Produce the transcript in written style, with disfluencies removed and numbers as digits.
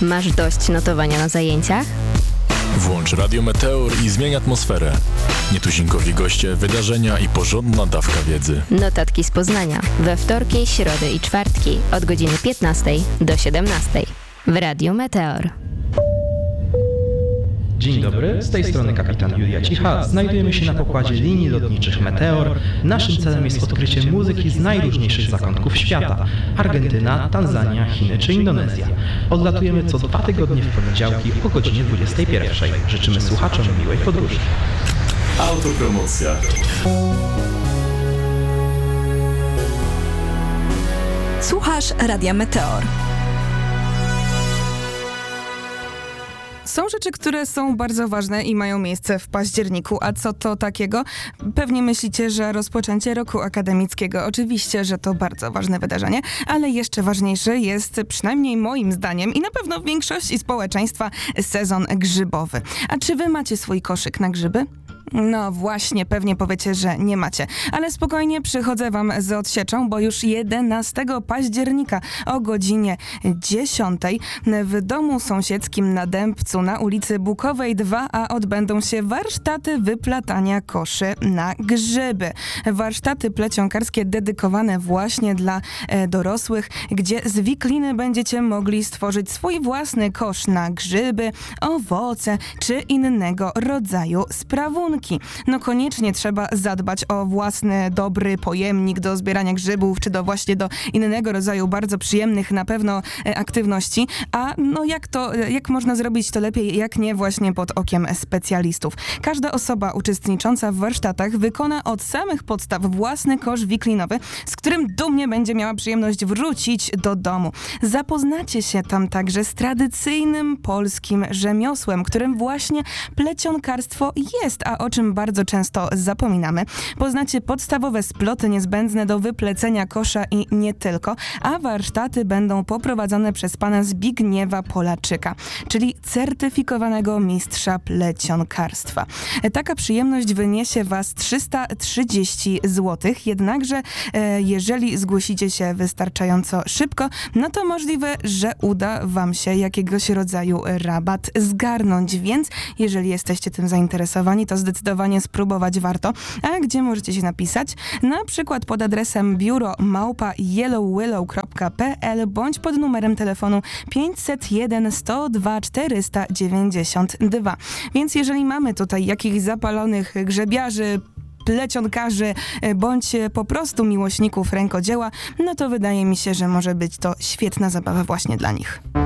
Masz dość notowania na zajęciach? Włącz Radio Meteor i zmień atmosferę. Nietuzinkowi goście, wydarzenia i porządna dawka wiedzy. Notatki z Poznania we wtorki, środy i czwartki od godziny 15 do 17 w Radiu Meteor. Dzień dobry, z tej strony kapitan Julia Cicha. Znajdujemy się na pokładzie linii lotniczych Meteor. Naszym celem jest odkrycie muzyki z najróżniejszych zakątków świata. Argentyna, Tanzania, Chiny czy Indonezja. Odlatujemy co 2 tygodnie w poniedziałki o godzinie 21. Życzymy słuchaczom miłej podróży. Autopromocja. Słuchasz Radia Meteor. Są rzeczy, które są bardzo ważne i mają miejsce w październiku. A co to takiego? Pewnie myślicie, że rozpoczęcie roku akademickiego. Oczywiście, że to bardzo ważne wydarzenie, ale jeszcze ważniejszy jest, przynajmniej moim zdaniem i na pewno w większości społeczeństwa, sezon grzybowy. A czy wy macie swój koszyk na grzyby? No właśnie, pewnie powiecie, że nie macie. Ale spokojnie, przychodzę wam z odsieczą, bo już 11 października o godzinie 10 w domu sąsiedzkim na Dębcu na ulicy Bukowej 2A odbędą się warsztaty wyplatania koszy na grzyby. Warsztaty plecionkarskie dedykowane właśnie dla dorosłych, gdzie z wikliny będziecie mogli stworzyć swój własny kosz na grzyby, owoce czy innego rodzaju sprawunki. No koniecznie trzeba zadbać o własny dobry pojemnik do zbierania grzybów, czy właśnie do innego rodzaju bardzo przyjemnych na pewno aktywności. A no jak można zrobić to lepiej, jak nie właśnie pod okiem specjalistów. Każda osoba uczestnicząca w warsztatach wykona od samych podstaw własny kosz wiklinowy, z którym dumnie będzie miała przyjemność wrócić do domu. Zapoznacie się tam także z tradycyjnym polskim rzemiosłem, którym właśnie plecionkarstwo jest, a o czym bardzo często zapominamy. Poznacie podstawowe sploty niezbędne do wyplecenia kosza i nie tylko, a warsztaty będą poprowadzone przez pana Zbigniewa Polaczyka, czyli certyfikowanego mistrza plecionkarstwa. Taka przyjemność wyniesie was 330 zł, jednakże jeżeli zgłosicie się wystarczająco szybko, no to możliwe, że uda wam się jakiegoś rodzaju rabat zgarnąć, więc jeżeli jesteście tym zainteresowani, to zdecydowanie spróbować warto. A gdzie możecie się napisać? Na przykład pod adresem biuro@yellowwillow.pl bądź pod numerem telefonu 501 102 492. Więc jeżeli mamy tutaj jakichś zapalonych grzebiarzy, plecionkarzy, bądź po prostu miłośników rękodzieła, no to wydaje mi się, że może być to świetna zabawa właśnie dla nich.